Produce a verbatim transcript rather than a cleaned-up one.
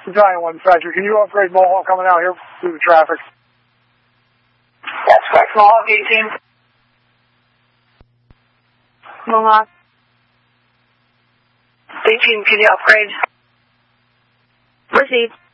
Battalion one Factory, can you upgrade Mohawk coming out here through the traffic? That's correct. Mohawk eighteen. Mohawk. eighteen, can you upgrade? Received.